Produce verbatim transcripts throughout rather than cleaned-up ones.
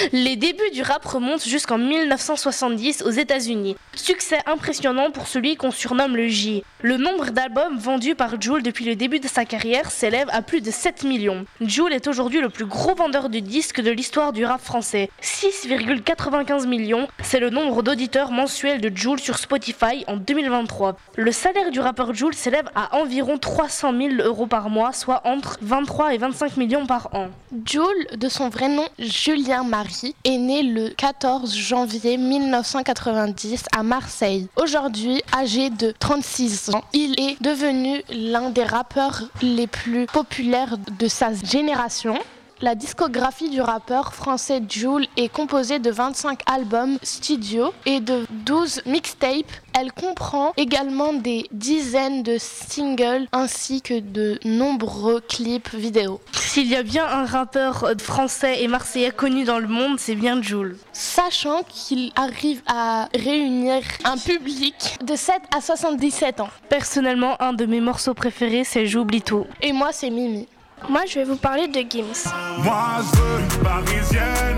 Les débuts du rap remontent jusqu'en dix-neuf cent soixante-dix aux États-Unis. Succès impressionnant pour celui qu'on surnomme le J. Le nombre d'albums vendus par Jul depuis le début de sa carrière s'élève à plus de sept millions. Jul est aujourd'hui le plus gros vendeur de disques de l'histoire du rap français. six virgule quatre-vingt-quinze millions, c'est le nombre d'auditeurs mensuels de Jul sur Spotify en deux mille vingt-trois. Le salaire du rappeur Jul s'élève à environ trois cent mille euros par mois, soit entre vingt-trois et vingt-cinq millions par an. Jul, de son vrai nom Julien Marie, est né le quatorze janvier mille neuf cent quatre-vingt-dix à Marseille. Aujourd'hui, âgé de trente-six ans, il est devenu l'un des rappeurs les plus populaires de sa génération. La discographie du rappeur français Jul est composée de vingt-cinq albums studio et de douze mixtapes. Elle comprend également des dizaines de singles ainsi que de nombreux clips vidéo. S'il y a bien un rappeur français et marseillais connu dans le monde, c'est bien Jul. Sachant qu'il arrive à réunir un public de sept à soixante-dix-sept ans. Personnellement, un de mes morceaux préférés, c'est J'oublie tout. Et moi, c'est Mimi. Moi, je vais vous parler de Gims. Moi, je veux une parisienne,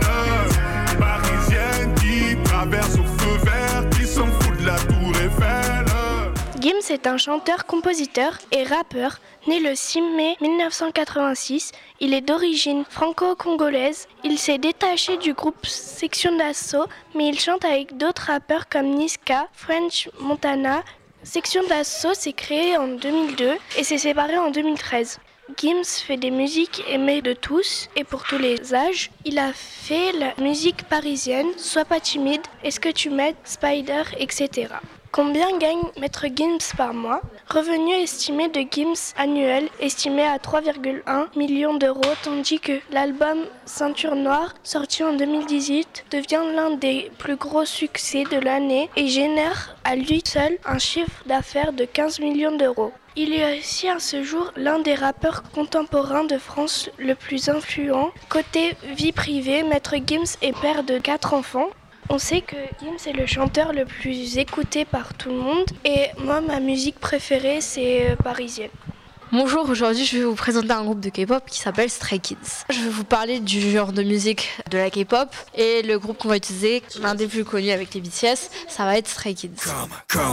parisienne qui traverse au feu vert, qui s'en fout de la tour Eiffel. Gims est un chanteur, compositeur et rappeur né le six mai mille neuf cent quatre-vingt-six. Il est d'origine franco-congolaise. Il s'est détaché du groupe Section d'Assaut, mais il chante avec d'autres rappeurs comme Niska, French Montana. Section d'Assaut s'est créée en deux mille deux et s'est séparée en deux mille treize. Gims fait des musiques aimées de tous et pour tous les âges. Il a fait la musique parisienne, Sois pas timide, Est-ce que tu m'aides, Spider, et cetera. Combien gagne Maître Gims par mois ? Revenu estimé de Gims annuel estimé à trois virgule un millions d'euros, tandis que l'album Ceinture Noire, sorti en deux mille dix-huit, devient l'un des plus gros succès de l'année et génère à lui seul un chiffre d'affaires de quinze millions d'euros. Il est aussi à ce jour l'un des rappeurs contemporains de France le plus influent. Côté vie privée, Maître Gims est père de quatre enfants. On sait que Gims est le chanteur le plus écouté par tout le monde et moi ma musique préférée c'est Parisienne. Bonjour, aujourd'hui je vais vous présenter un groupe de K-pop qui s'appelle Stray Kids. Je vais vous parler du genre de musique de la K-pop et le groupe qu'on va utiliser, l'un des plus connus avec les B T S, ça va être Stray Kids. Come, come